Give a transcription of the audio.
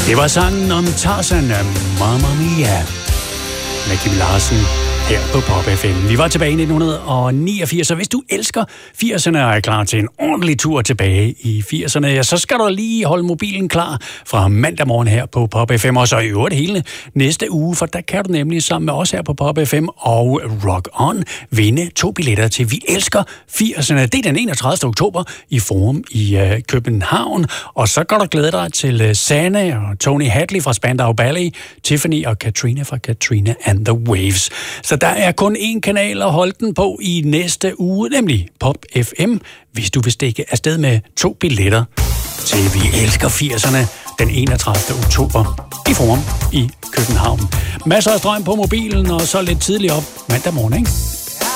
Det var sangen om Tarzan, Mamma Mia, med Kim Larsen her på Pop FM. Vi var tilbage i 1989, så hvis du elsker 80'erne og er klar til en ordentlig tur tilbage i 80'erne, ja, så skal du lige holde mobilen klar fra mandag morgen her på Pop FM, og så i øvrigt hele næste uge, for der kan du nemlig sammen med os her på Pop FM og Rock On vinde 2 billetter til Vi Elsker 80'erne. Det er den 31. oktober i Forum i København, og så kan du glæde dig til Sanne og Tony Hadley fra Spandau Ballet, Tiffany og Katrina fra Katrina and the Waves. Så der er kun én kanal at holde den på i næste uge, nemlig Pop FM, hvis du vil stikke afsted med 2 billetter til Vi Elsker 80'erne den 31. oktober i Forum i København. Masser af strøm på mobilen, og så lidt tidligt op mandag morgen, ikke?